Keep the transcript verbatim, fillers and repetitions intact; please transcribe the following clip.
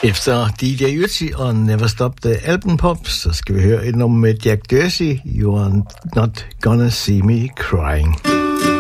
Efter D J Ötzi og Never Stop the Album Pop, så skal vi høre et nummer med Jack Dorsey, You Are Not Gonna See Me Crying.